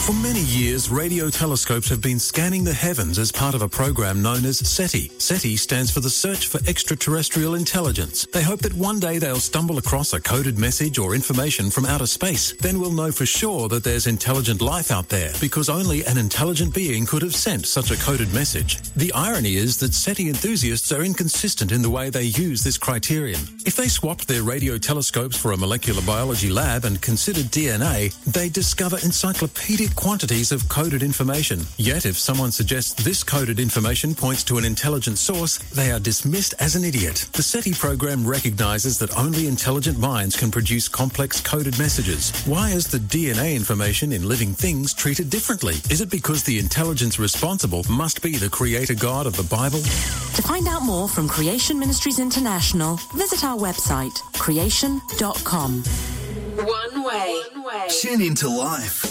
For many years, radio telescopes have been scanning the heavens as part of a program known as SETI. SETI stands for the Search for Extraterrestrial Intelligence. They hope that one day they'll stumble across a coded message or information from outer space. Then we'll know for sure that there's intelligent life out there, because only an intelligent being could have sent such a coded message. The irony is that SETI enthusiasts are inconsistent in the way they use this criterion. If they swapped their radio telescopes for a molecular biology lab and considered DNA, they'd discover encyclopedic quantities of coded information. Yet if someone suggests this coded information points to an intelligent source, they are dismissed as an idiot. The SETI program recognises that only intelligent minds can produce complex coded messages. Why is the DNA information in living things treated differently? Is it because the intelligence responsible must be the creator God of the Bible? To find out more from Creation Ministries International, visit our website, creation.com. One way. Tune into life.